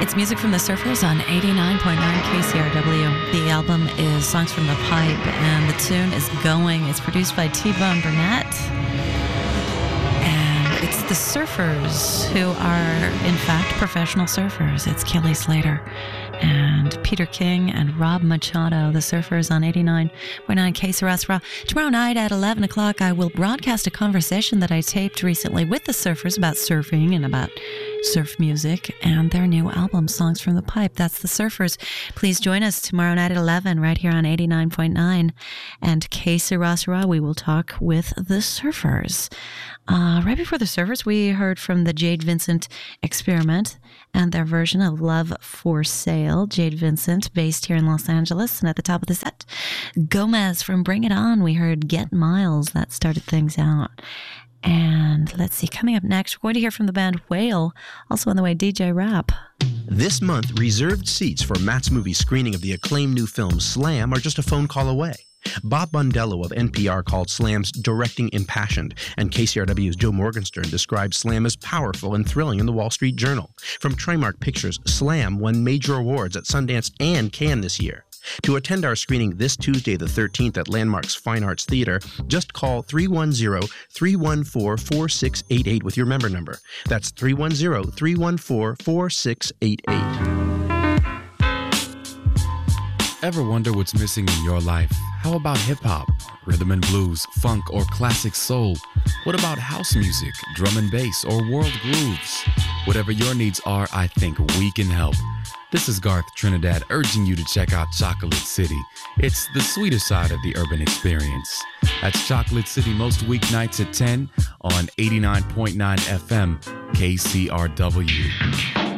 It's music from the Surfers on 89.9 KCRW. The album is Songs from the Pipe, and the tune is Going. It's produced by T-Bone Burnett. And it's the Surfers who are, in fact, professional surfers. It's Kelly Slater and Peter King and Rob Machado, the Surfers on 89.9 KCRW. Tomorrow night at 11 o'clock, I will broadcast a conversation that I taped recently with the Surfers about surfing and about surf music and their new album, Songs from the Pipe. That's the Surfers. Please join us tomorrow night at 11 right here on 89.9 and KCRW. We will talk with the Surfers. Right before the Surfers, we heard from the Jade Vincent Experiment and their version of Love for Sale. Jade Vincent, based here in Los Angeles. And at the top of the set, Gomez from Bring It On. We heard Get Miles. That started things out. And let's see, coming up next, we're going to hear from the band Whale. Also on the way, DJ Rap. This month, reserved seats for Matt's movie screening of the acclaimed new film Slam are just a phone call away. Bob Bundello of NPR called Slam's directing impassioned, and KCRW's Joe Morgenstern described Slam as powerful and thrilling in the Wall Street Journal. From Trimark Pictures, Slam won major awards at Sundance and Cannes this year. To attend our screening this Tuesday the 13th at Landmark's Fine Arts Theater, just call 310-314-4688 with your member number. That's 310-314-4688. Ever wonder what's missing in your life? How about hip-hop, rhythm and blues, funk, or classic soul? What about house music, drum and bass, or world grooves? Whatever your needs are, I think we can help. This is Garth Trinidad urging you to check out Chocolate City. It's the sweeter side of the urban experience. That's Chocolate City most weeknights at 10 on 89.9 FM KCRW.